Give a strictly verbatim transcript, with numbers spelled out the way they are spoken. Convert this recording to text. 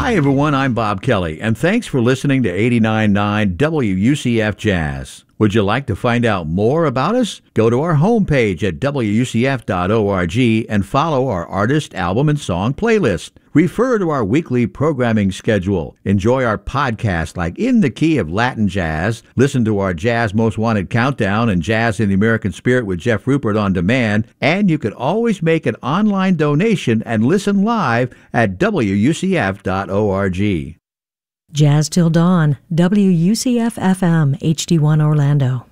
Hi, everyone. I'm Bob Kelly, and thanks for listening to eighty-nine point nine W U C F Jazz. Would you like to find out more about us? Go to our homepage at W U C F dot org and follow our artist, album, and song playlist. Refer to our weekly programming schedule. Enjoy our podcast like In the Key of Latin Jazz. Listen to our Jazz Most Wanted Countdown and Jazz in the American Spirit with Jeff Rupert on demand. And you can always make an online donation and listen live at W U C F dot org. Jazz Till Dawn, W U C F F M, H D one Orlando.